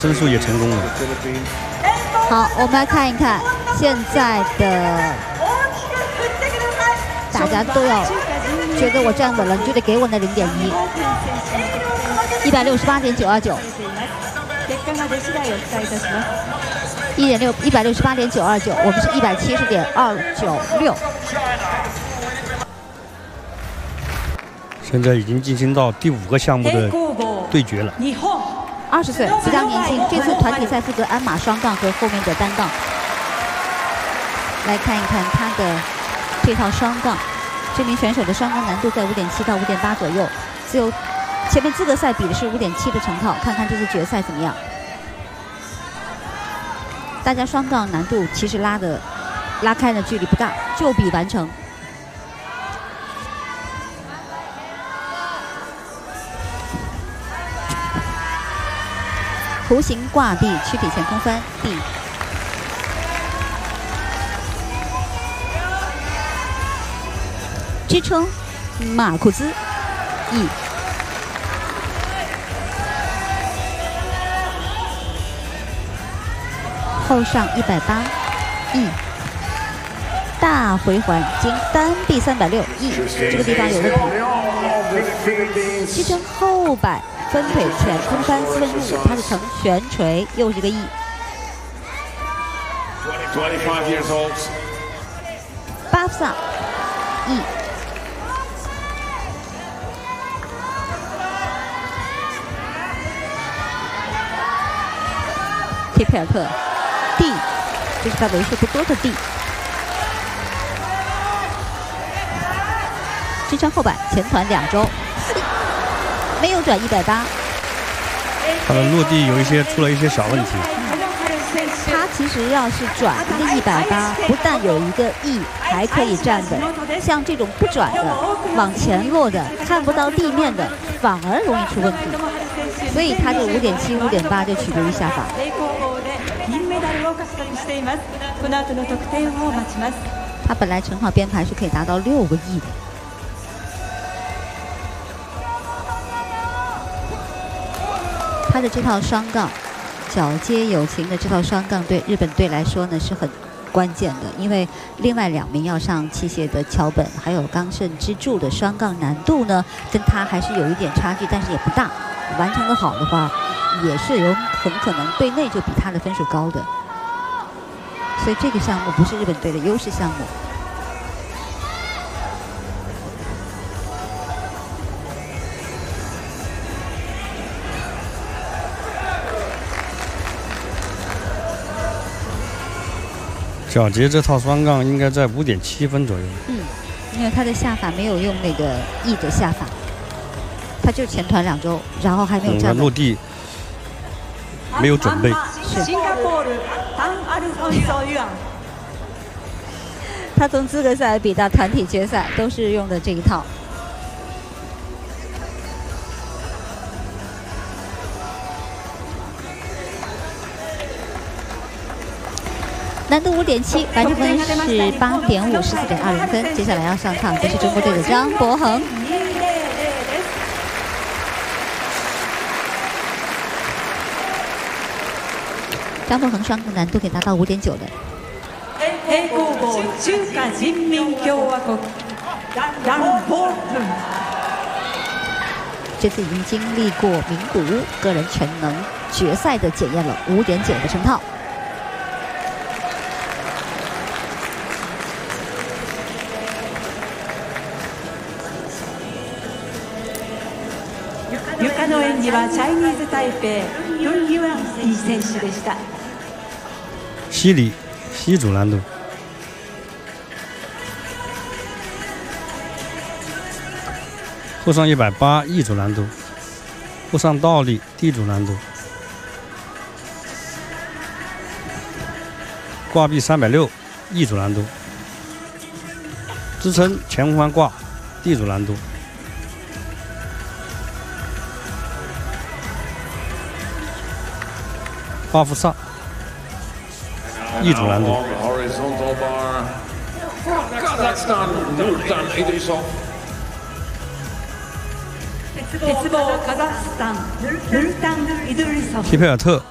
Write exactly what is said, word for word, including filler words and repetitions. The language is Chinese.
申诉也成功了。 好，我们来看一看现在的，大家都要觉得我站稳了，你就得给我那零点一，一百六十八点九二九，一点六一百六十八点九二九，我们是一百七十点二九六。 现在已经进行到第五个项目的对决了。 二十岁，比较年轻。这次团体赛负责鞍马双杠和后面的单杠。来看一看他的这套双杠，这名选手的双杠难度在五点七到五点八左右，只有前面资格赛比的是五点七的成套，看看这次决赛怎么样。大家双杠难度其实拉的拉开的距离不大，就比完成。弧形挂臂，躯体前空翻地。支撑马库兹 E。后上一百八 E。大回环经单臂三百六 E， 这个地方有问题。支撑后摆。分腿前空翻四分之五，它是呈悬垂，又是一个 E。巴夫萨 E。提佩尔特 D， 这是他为数不多的 D。支撑后摆前团两周。没有转一百八， 他的落地有一些出了一些小问题。 他其实要是转一个一百八，不但有一个 E 还可以站的，像这种不转的、往前落的、看不到地面的，反而容易出问题。所以他这五点七、五点八就取决于下法。他本来成套编排是可以达到六个 E 的。他的这套双杠，角接有情的这套双杠对日本队来说呢是很关键的，因为另外两名要上器械的桥本还有冈胜之助的双杠难度呢，跟他还是有一点差距，但是也不大。完成的好的话，也是有很可能队内就比他的分数高的。所以这个项目不是日本队的优势项目。 角接这套双杠应该在五点七分左右。 嗯，因为他的下法没有用那个 E 的下法，他就前团两周，然后还没有站稳、 嗯、落地没有准备。 是。他从资格赛比到团体决赛都是用的这一套。难度五点七，完成分是八点五十四点二零分。接下来要上场的是中国队的张博恒。张博恒双杠难度可以达到五点九的。这次已经经历过名古屋个人全能决赛的检验了，五点九的成套。 床の演技はチャイニーズタイペイヨンギワンイ選手でした。 西里西组难度。后上一百八 E 组难度，后上倒立 D 组难度，挂臂三百六 E 组难度，支撑前空翻挂 D 组难度。巴夫萨 E 组难度。提佩尔特